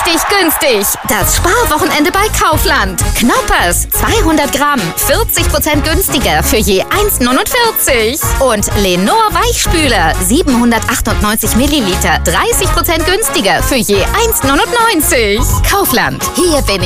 richtig günstig. Das Sparwochenende bei Kaufland. Knoppers, 200 Gramm, 40% günstiger für je 1,49. Und Lenor Weichspüler, 798 Milliliter, 30% günstiger für je 1,99. Kaufland, hier bin ich.